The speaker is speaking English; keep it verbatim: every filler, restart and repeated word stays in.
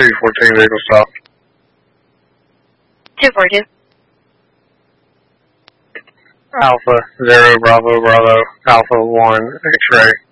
two fourteen vehicle stop. two four two. Alpha zero Bravo Bravo Alpha one X-ray.